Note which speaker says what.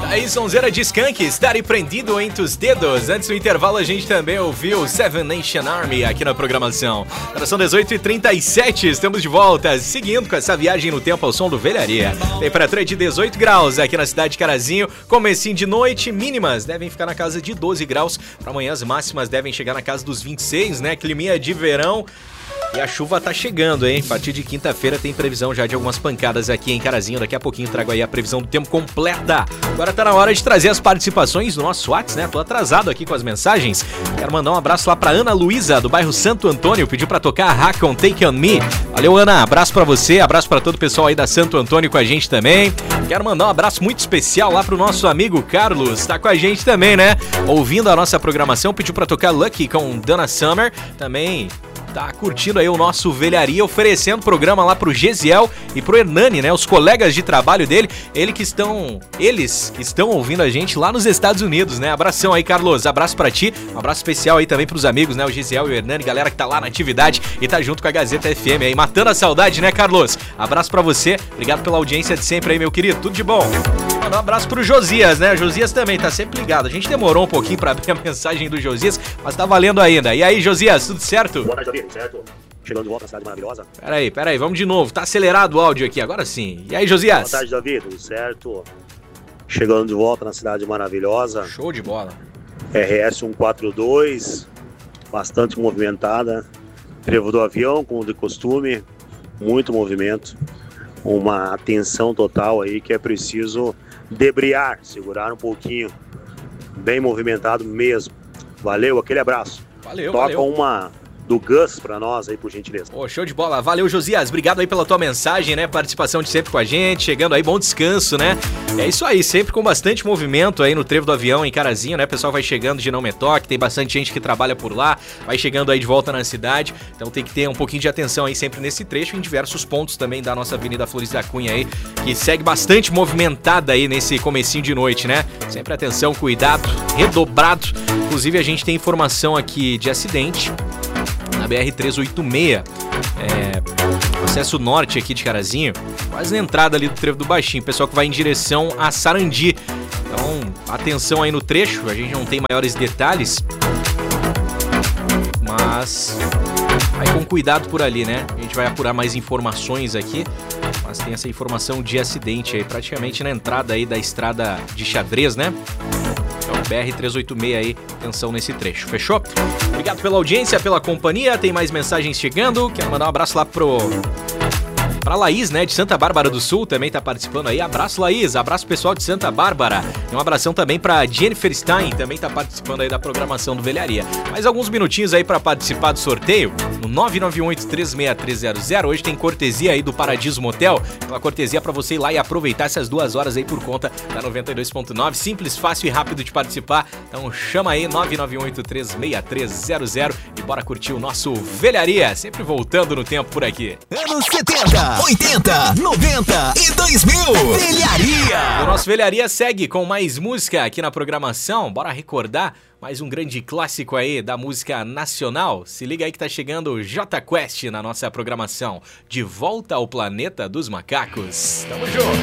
Speaker 1: Aí, sonzeira de Skank, estarei prendido entre os dedos. Antes do intervalo, a gente também ouviu Seven Nation Army aqui na programação. Agora são 18h37, estamos de volta, seguindo com essa viagem no tempo ao som do Velharia. Temperatura de 18 graus aqui na cidade de Carazinho. Comecinho de noite, mínimas devem ficar na casa de 12 graus. Para amanhã, as máximas devem chegar na casa dos 26, né? Climinha de verão. E a chuva tá chegando, hein? A partir de quinta-feira tem previsão já de algumas pancadas aqui em Carazinho. Daqui a pouquinho trago aí a previsão do tempo completa. Agora tá na hora de trazer as participações do nosso WhatsApp, né? Tô atrasado aqui com as mensagens. Quero mandar um abraço lá pra Ana Luísa, do bairro Santo Antônio. Pediu pra tocar a Hakon Take On Me. Valeu, Ana. Abraço pra você. Abraço pra todo o pessoal aí da Santo Antônio com a gente também. Quero mandar um abraço muito especial lá pro nosso amigo Carlos. Tá com a gente também, né? Ouvindo a nossa programação. Pediu pra tocar Lucky com Donna Summer. Também tá curtindo aí o nosso Velharia, oferecendo programa lá pro Gesiel e pro Hernani, né? Os colegas de trabalho dele, eles que estão ouvindo a gente lá nos Estados Unidos, né? Abração aí, Carlos. Abraço pra ti. Um abraço especial aí também pros amigos, né? O Gesiel e o Hernani, galera que tá lá na atividade e tá junto com a Gazeta FM aí, matando a saudade, né, Carlos? Abraço pra você. Obrigado pela audiência de sempre aí, meu querido. Tudo de bom. Um abraço pro Josias, né? O Josias também tá sempre ligado. A gente demorou um pouquinho pra abrir a mensagem do Josias, mas tá valendo ainda. E aí, Josias, tudo certo?
Speaker 2: Boa tarde, Davi, certo? Chegando de volta na cidade maravilhosa.
Speaker 1: Peraí, vamos de novo. Tá acelerado o áudio aqui, agora sim. E aí, Josias?
Speaker 2: Boa tarde, Davi, tudo certo? Chegando de volta na cidade maravilhosa.
Speaker 1: Show de bola.
Speaker 2: RS 142, bastante movimentada. Trevo do avião, como de costume, muito movimento. Uma atenção total aí que é preciso debriar, segurar um pouquinho. Bem movimentado mesmo. Valeu, aquele abraço.
Speaker 1: Valeu.
Speaker 2: Toca uma do Gus pra nós aí, por gentileza.
Speaker 1: Ô, show de bola. Valeu, Josias. Obrigado aí pela tua mensagem, né? Participação de sempre com a gente. Chegando aí, bom descanso, né? É isso aí, sempre com bastante movimento aí no Trevo do Avião, em Carazinho, né? O pessoal vai chegando de Não Me Toque, tem bastante gente que trabalha por lá, vai chegando aí de volta na cidade. Então tem que ter um pouquinho de atenção aí sempre nesse trecho, em diversos pontos também da nossa Avenida Flores da Cunha aí, que segue bastante movimentada aí nesse comecinho de noite, né? Sempre atenção, cuidado, redobrado. Inclusive a gente tem informação aqui de acidente na BR-386, acesso norte aqui de Carazinho, quase na entrada ali do Trevo do Baixinho, pessoal que vai em direção a Sarandi. Então, atenção aí no trecho, a gente não tem maiores detalhes, mas vai com cuidado por ali, né? A gente vai apurar mais informações aqui, mas tem essa informação de acidente aí, praticamente na entrada aí da estrada de Xadrez, né? Então, BR-386 aí, atenção nesse trecho, fechou? Obrigado pela audiência, pela companhia, tem mais mensagens chegando, quero mandar um abraço lá pra Laís, né, de Santa Bárbara do Sul, também tá participando aí. Abraço, Laís, abraço pessoal de Santa Bárbara. E um abração também pra Jennifer Stein, também tá participando aí da programação do Velharia. Mais alguns minutinhos aí pra participar do sorteio, no 991836300. Hoje tem cortesia aí do Paradiso Motel, uma cortesia pra você ir lá e aproveitar essas 2 horas aí por conta da 92.9. Simples, fácil e rápido de participar. Então chama aí, 991836300 e bora curtir o nosso Velharia, sempre voltando no tempo por aqui.
Speaker 3: Anos 70, 80, 90 e 2000. Velharia.
Speaker 1: O nosso Velharia segue com mais música aqui na programação. Bora recordar mais um grande clássico aí da música nacional. Se liga aí que tá chegando o Jota Quest na nossa programação. De volta ao planeta dos macacos. Tamo junto.